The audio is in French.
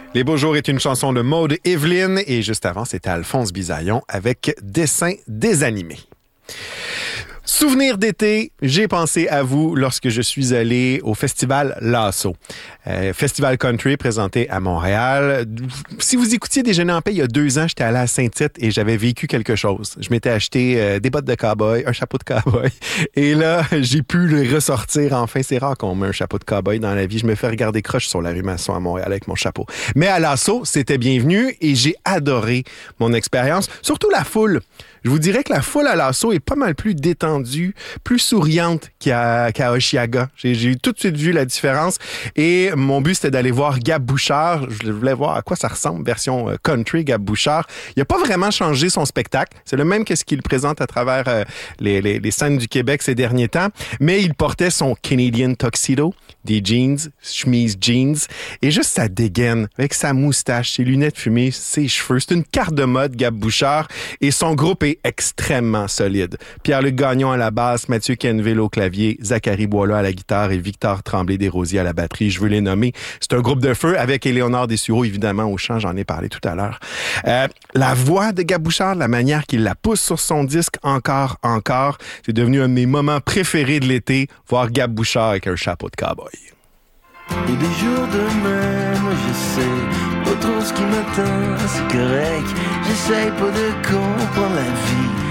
Les Beaux Jours est une chanson de Maude Evelyn et juste avant, c'était Alphonse Bisaillon avec Dessin désanimé. Souvenir d'été, j'ai pensé à vous lorsque je suis allé au festival Lasso. Festival country présenté à Montréal. Si vous écoutiez Déjeuner en paix, il y a 2 ans, j'étais allé à Saint-Tite et j'avais vécu quelque chose. Je m'étais acheté des bottes de cow-boy, un chapeau de cow-boy. Et là, j'ai pu le ressortir enfin. C'est rare qu'on met un chapeau de cow-boy dans la vie. Je me fais regarder croche sur la rue Masson à Montréal avec mon chapeau. Mais à Lasso, c'était bienvenu et j'ai adoré mon expérience. Surtout la foule. Je vous dirais que la foule à Lasso est pas mal plus détendue, plus souriante qu'à Oshiaga. J'ai tout de suite vu la différence et mon but, c'était d'aller voir Gab Bouchard. Je voulais voir à quoi ça ressemble, version country, Gab Bouchard. Il a pas vraiment changé son spectacle. C'est le même que ce qu'il présente à travers les scènes du Québec ces derniers temps, mais il portait son Canadian tuxedo, des jeans, chemise jeans, et juste sa dégaine, avec sa moustache, ses lunettes fumées, ses cheveux. C'est une carte de mode, Gab Bouchard, et son groupe est extrêmement solide. Pierre-Luc Gagnon à la basse, Mathieu Kenville au clavier, Zachary Boileau à la guitare et Victor Tremblay-Desrosiers à la batterie. Je veux les nommer. C'est un groupe de feu avec Éléonore Dessureau, évidemment, au chant. J'en ai parlé tout à l'heure. La voix de Gab Bouchard, la manière qu'il la pousse sur son disque encore, c'est devenu un de mes moments préférés de l'été, voir Gab Bouchard avec un chapeau de cow-boy. Et des jours de même, je sais pas trop ce qui m'attend, c'est correct. J'essaye pas de comprendre la vie,